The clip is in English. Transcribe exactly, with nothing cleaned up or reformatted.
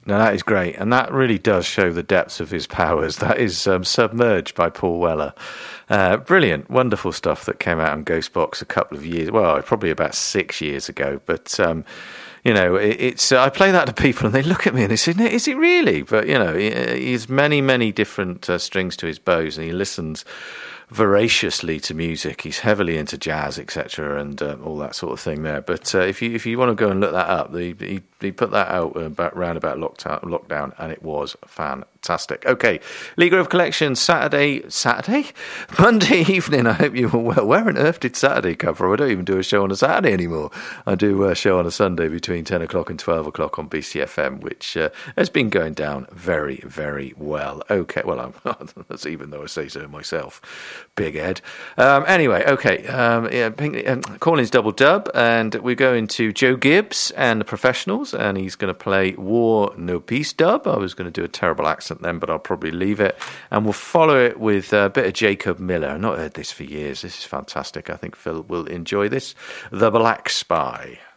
No, that is great. And that really does show the depths of his powers. That is um, Submerged by Paul Weller. Uh, brilliant, wonderful stuff that came out on Ghostbox a couple of years, well, probably about six years ago. But, um, you know, it, it's uh, I play that to people and they look at me and they say, no, is it really? But, you know, he, he has many, many different uh, strings to his bows, and he listens voraciously to music. He's heavily into jazz, et cetera, and uh, all that sort of thing there. But uh, if you if you want to go and look that up, he he, he put that out about round about lockdown, lockdown, and it was fantastic. Okay, Lee Grove Collection, Saturday, Saturday, Monday evening. I hope you were well. Where on earth did Saturday come from? I don't even do a show on a Saturday anymore. I do a show on a Sunday between ten o'clock and twelve o'clock on B C F M, which uh, has been going down very, very well. Okay, well, I'm, that's even though I say so myself. Big Ed. Um, anyway, okay. Um, yeah, Pink, um, Collins Double Dub, and we're going to Joe Gibbs and the Professionals, and he's going to play War No Peace Dub. I was going to do a terrible accent then, but I'll probably leave it. And we'll follow it with a bit of Jacob Miller. I've not heard this for years. This is fantastic. I think Phil will enjoy this. The Black Spy.